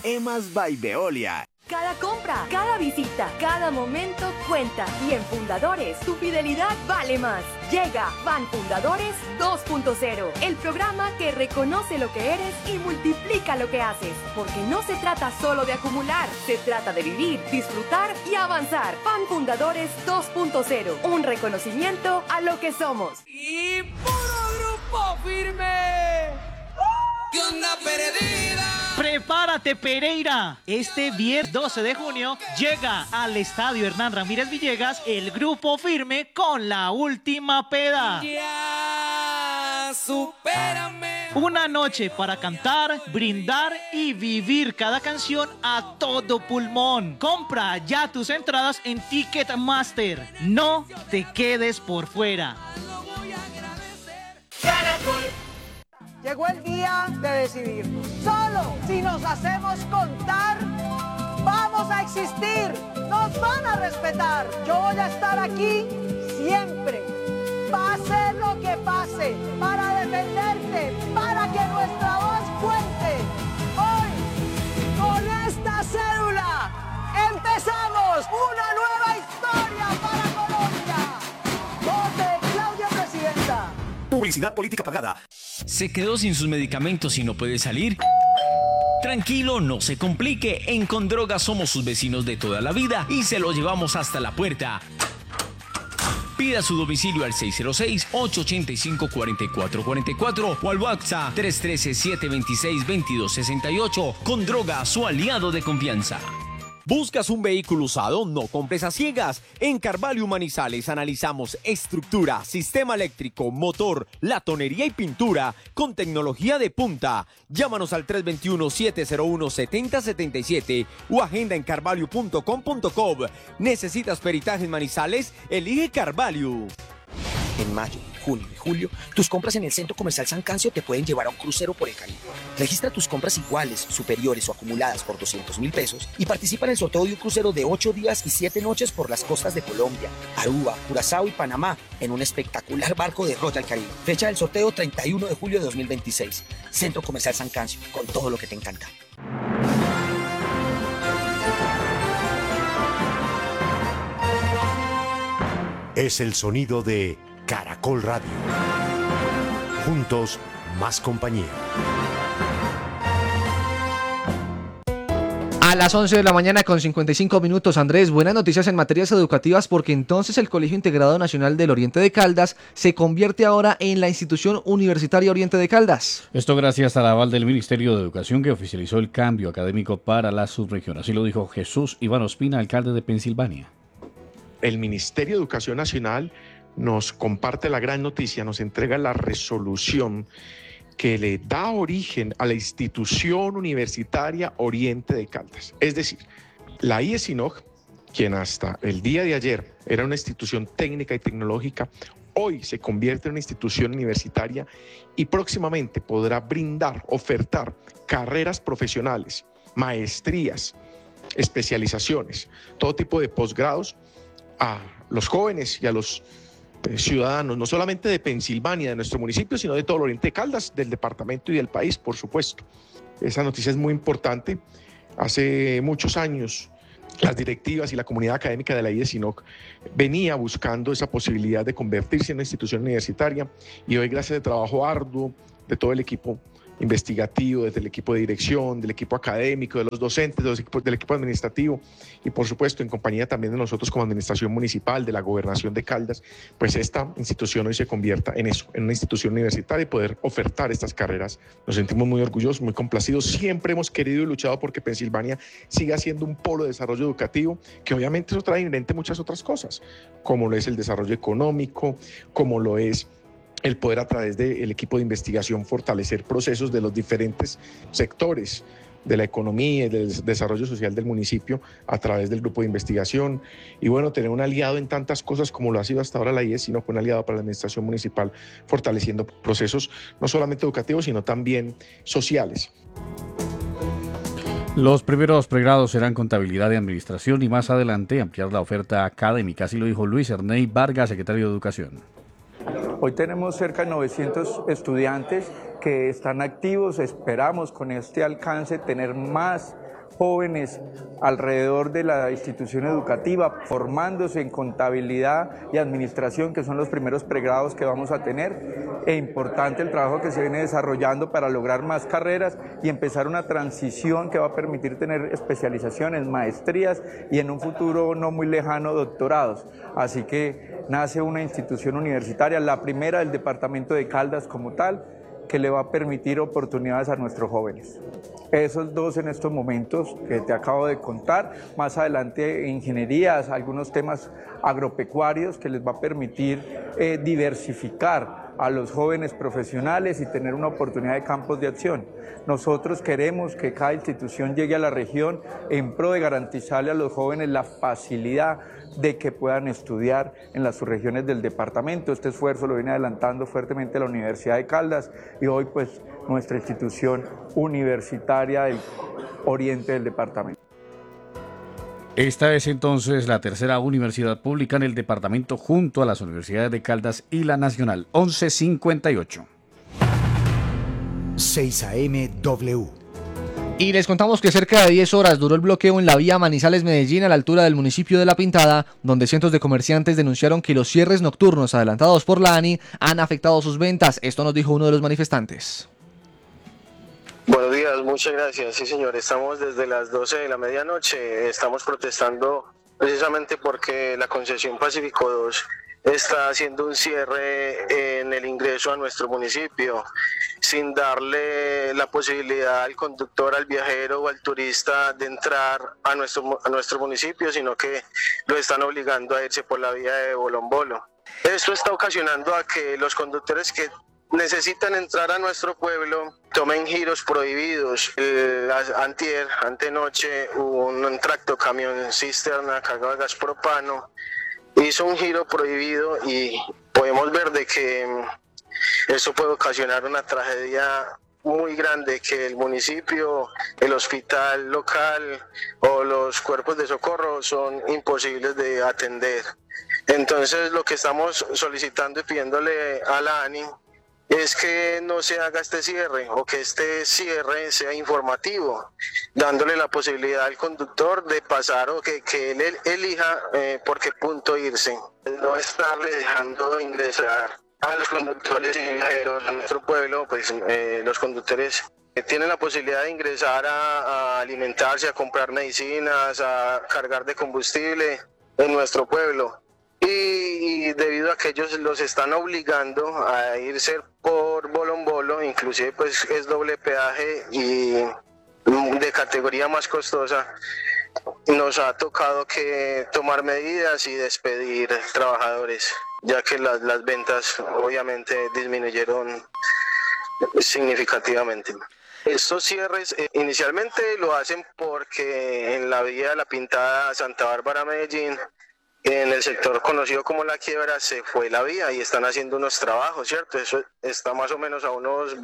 EMAS by Veolia. Cada compra, cada visita, cada momento cuenta. Y en Fundadores, tu fidelidad vale más. Llega Ban Fundadores 2.0, el programa que reconoce lo que eres y multiplica lo que haces. Porque no se trata solo de acumular, se trata de vivir, disfrutar y avanzar. Ban Fundadores 2.0, un reconocimiento a lo que somos. ¡Y puro grupo firme! ¿Qué onda, perdida? Prepárate, Pereira. Este viernes 12 de junio llega al Estadio Hernán Ramírez Villegas el Grupo Firme con La Última Peda. Ya, supérame. Una noche para cantar, brindar y vivir cada canción a todo pulmón. Compra ya tus entradas en Ticketmaster. No te quedes por fuera. Llegó el día de decidir. Solo si nos hacemos contar, vamos a existir. Nos van a respetar. Yo voy a estar aquí siempre. Pase lo que pase, para defenderte, para que nuestra voz cuente. Hoy, con esta cédula, empezamos una nueva historia para Colombia. Vote Claudia Presidenta. Publicidad política pagada. ¿Se quedó sin sus medicamentos y no puede salir? Tranquilo, no se complique. En Condroga somos sus vecinos de toda la vida y se lo llevamos hasta la puerta. Pida su domicilio al 606-885-4444 o al WhatsApp 313-726-2268. Condroga, su aliado de confianza. ¿Buscas un vehículo usado? No compres a ciegas. En Carvalho Manizales analizamos estructura, sistema eléctrico, motor, latonería y pintura con tecnología de punta. Llámanos al 321-701-7077 o agenda en carvalho.com.co. ¿Necesitas peritaje en Manizales? Elige Carvalho. En mayo, junio y julio, tus compras en el Centro Comercial San Cancio te pueden llevar a un crucero por el Caribe. Registra tus compras iguales, superiores o acumuladas por 200.000 pesos y participa en el sorteo de un crucero de 8 días y 7 noches por las costas de Colombia, Aruba, Curazao y Panamá en un espectacular barco de Royal Caribe. Fecha del sorteo 31 de julio de 2026. Centro Comercial San Cancio, con todo lo que te encanta. Es el sonido de Caracol Radio. Juntos, más compañía. A las 11 de la mañana con 55 minutos, Andrés, buenas noticias en materias educativas porque entonces el Colegio Integrado Nacional del Oriente de Caldas se convierte ahora en la institución universitaria Oriente de Caldas. Esto gracias al aval del Ministerio de Educación que oficializó el cambio académico para la subregión. Así lo dijo Jesús Iván Ospina, alcalde de Pensilvania. El Ministerio de Educación Nacional nos comparte la gran noticia, nos entrega la resolución que le da origen a la institución universitaria Oriente de Caldas. Es decir, la IESINOG, quien hasta el día de ayer era una institución técnica y tecnológica, hoy se convierte en una institución universitaria y próximamente podrá brindar, ofertar carreras profesionales, maestrías, especializaciones, todo tipo de posgrados a los jóvenes y a los ciudadanos, no solamente de Pensilvania, de nuestro municipio, sino de todo el Oriente de Caldas, del departamento y del país, por supuesto. Esa noticia es muy importante. Hace muchos años, las directivas y la comunidad académica de la IESINOC venía buscando esa posibilidad de convertirse en una institución universitaria y hoy, gracias al trabajo arduo de todo el equipo investigativo, desde el equipo de dirección, del equipo académico, de los docentes, del equipo administrativo y por supuesto en compañía también de nosotros como administración municipal, de la gobernación de Caldas, pues esta institución hoy se convierta en eso, en una institución universitaria y poder ofertar estas carreras. Nos sentimos muy orgullosos, muy complacidos. Siempre hemos querido y luchado porque Pensilvania siga siendo un polo de desarrollo educativo, que obviamente eso trae inherente muchas otras cosas, como lo es el desarrollo económico, como lo es el poder a través del equipo de investigación fortalecer procesos de los diferentes sectores de la economía y del desarrollo social del municipio a través del grupo de investigación y bueno, tener un aliado en tantas cosas como lo ha sido hasta ahora la IES, sino un aliado para la administración municipal fortaleciendo procesos no solamente educativos sino también sociales. Los primeros pregrados serán contabilidad y administración y más adelante ampliar la oferta académica, así lo dijo Luis Ernei Vargas, secretario de Educación. Hoy tenemos cerca de 900 estudiantes que están activos. Esperamos con este alcance tener más jóvenes alrededor de la institución educativa, formándose en contabilidad y administración, que son los primeros pregrados que vamos a tener. E importante el trabajo que se viene desarrollando para lograr más carreras y empezar una transición que va a permitir tener especializaciones, maestrías y en un futuro no muy lejano doctorados. Así que nace una institución universitaria, la primera del departamento de Caldas como tal, que le va a permitir oportunidades a nuestros jóvenes. Esos dos en estos momentos que te acabo de contar, más adelante ingenierías, algunos temas agropecuarios que les va a permitir diversificar a los jóvenes profesionales y tener una oportunidad de campos de acción. Nosotros queremos que cada institución llegue a la región en pro de garantizarle a los jóvenes la facilidad de que puedan estudiar en las subregiones del departamento. Este esfuerzo lo viene adelantando fuertemente la Universidad de Caldas y hoy pues nuestra institución universitaria del oriente del departamento. Esta es entonces la tercera universidad pública en el departamento junto a las universidades de Caldas y la Nacional. 11:58. 6 AM W. Y les contamos que cerca de 10 horas duró el bloqueo en la vía Manizales-Medellín a la altura del municipio de La Pintada, donde cientos de comerciantes denunciaron que los cierres nocturnos adelantados por la ANI han afectado sus ventas. Esto nos dijo uno de los manifestantes. Buenos días, muchas gracias. Sí, señor, estamos desde las 12 de la medianoche. Estamos protestando precisamente porque la concesión Pacífico 2 está haciendo un cierre en el ingreso a nuestro municipio, sin darle la posibilidad al conductor, al viajero o al turista de entrar a nuestro municipio, sino que lo están obligando a irse por la vía de Bolombolo. Esto está ocasionando a que los conductores que necesitan entrar a nuestro pueblo tomen giros prohibidos. Antenoche hubo un tractocamión cisterna cargado de gas propano, hizo un giro prohibido y podemos ver de que eso puede ocasionar una tragedia muy grande, que el municipio, el hospital local o los cuerpos de socorro son imposibles de atender. Entonces lo que estamos solicitando y pidiéndole a la ANI es que no se haga este cierre, o que este cierre sea informativo, dándole la posibilidad al conductor de pasar, o que él elija por qué punto irse. No estarle dejando ingresar a los conductores y viajeros a nuestro pueblo, pues los conductores tienen la posibilidad de ingresar a alimentarse, a comprar medicinas, a cargar de combustible en nuestro pueblo. Y debido a que ellos los están obligando a irse por Bolombolo, inclusive pues es doble peaje y de categoría más costosa, nos ha tocado que tomar medidas y despedir trabajadores, ya que las ventas obviamente disminuyeron significativamente. Estos cierres inicialmente lo hacen porque en la vía de La Pintada, Santa Bárbara, Medellín, en el sector conocido como La Quiebra, se fue la vía y están haciendo unos trabajos, ¿cierto? Eso está más o menos a unos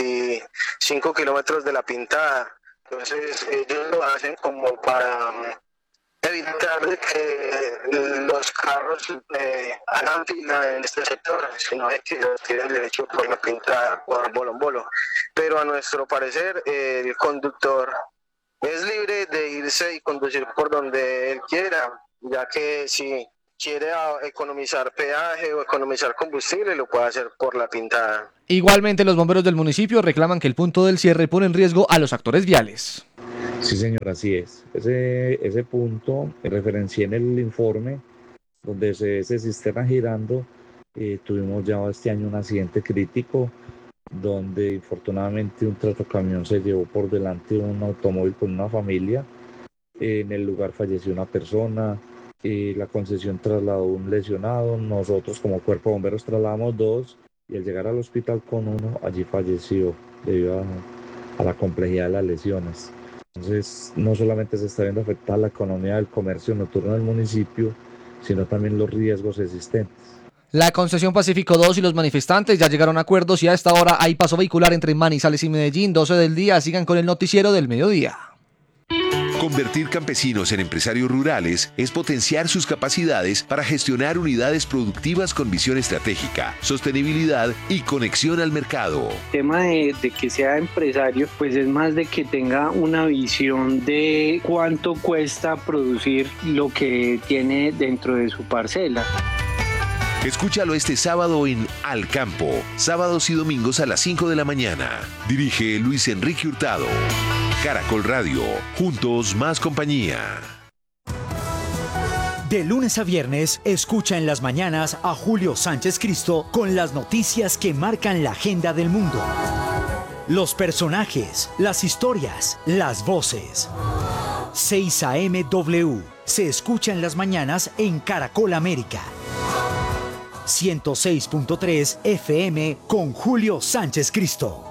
25 kilómetros de La Pintada. Entonces ellos lo hacen como para evitar de que los carros hagan fila en este sector, sino de que los tienen derecho por La Pintada, por Bolombolo. Pero a nuestro parecer el conductor es libre de irse y conducir por donde él quiera, ya que si quiere economizar peaje o economizar combustible, lo puede hacer por La Pintada. Igualmente, los bomberos del municipio reclaman que el punto del cierre pone en riesgo a los actores viales. Sí, señor, así es. Ese punto referencié en el informe donde se cisterna girando. Tuvimos ya este año un accidente crítico donde infortunadamente un tractocamión se llevó por delante un automóvil con una familia. En el lugar falleció una persona, la concesión trasladó un lesionado, nosotros como cuerpo de bomberos trasladamos 2 y al llegar al hospital con uno, allí falleció debido a la complejidad de las lesiones. Entonces no solamente se está viendo afectada la economía del comercio nocturno del municipio, sino también los riesgos existentes. La concesión Pacífico 2 y los manifestantes ya llegaron a acuerdos y a esta hora hay paso vehicular entre Manizales y Medellín, 12 del día. Sigan con el noticiero del mediodía. Convertir campesinos en empresarios rurales es potenciar sus capacidades para gestionar unidades productivas con visión estratégica, sostenibilidad y conexión al mercado. El tema de que sea empresario, pues es más de que tenga una visión de cuánto cuesta producir lo que tiene dentro de su parcela. Escúchalo este sábado en Al Campo, sábados y domingos a las 5 de la mañana. Dirige Luis Enrique Hurtado. Caracol Radio, juntos más compañía. De lunes a viernes, escucha en las mañanas a Julio Sánchez Cristo con las noticias que marcan la agenda del mundo. Los personajes, las historias, las voces. 6 AM W se escucha en las mañanas en Caracol América. 106.3 FM con Julio Sánchez Cristo.